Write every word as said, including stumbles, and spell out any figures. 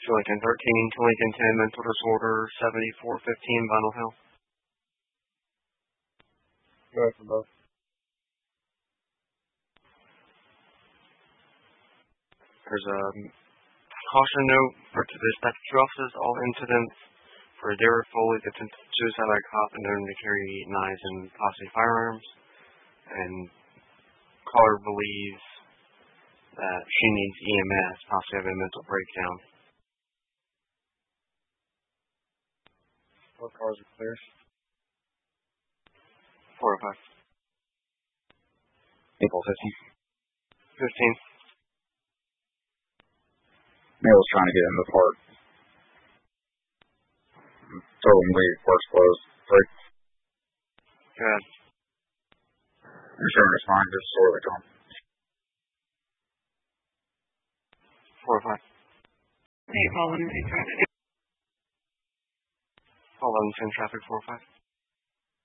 to Lincoln thirteen, to Lincoln ten, mental disorder, seventy-four fifteen, Vinyl Hill. Go ahead for both. There's a caution note for the dispatch officers. All incidents for Dara Foley's attempted suicide by cop and known to carry knives and possibly firearms. And caller believes that she needs E M S, possibly having a mental breakdown. What cars are clear? Four or five. April fifteen. Fifteen. Male's trying to get in the park. Told him leave, park's closed. Break. Good. Insurance is fine, just sort of gone. Four or five. Hey, Paul, let me take traffic. Paul, eleven ten traffic, four or five.